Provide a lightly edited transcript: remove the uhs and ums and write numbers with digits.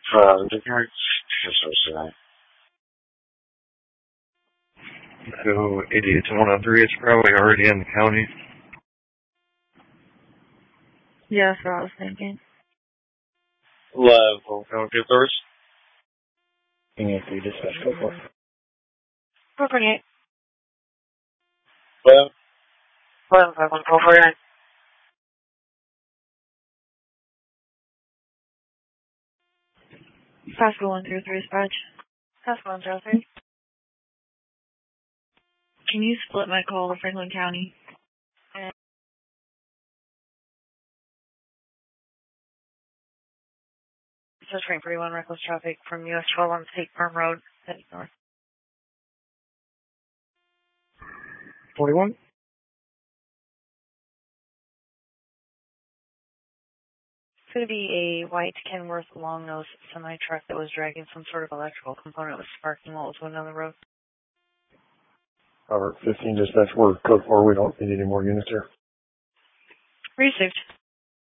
The parents just today. So 88 to 103, it's probably already in the county. Yeah, that's what I was thinking. Level. Don't get those. Union 3 dispatch, go for it. 448. Well, 448. Pascal 103 dispatch. Pascal 103. Can you split my call to Franklin County? This is train 41, reckless traffic from US 12 on State Farm Road, heading north. 41? It's going to be a white Kenworth long-nose semi-truck that was dragging some sort of electrical component with sparking while it was going down the road. Robert 15 dispatch, we're code 4, we don't need any more units here. Received.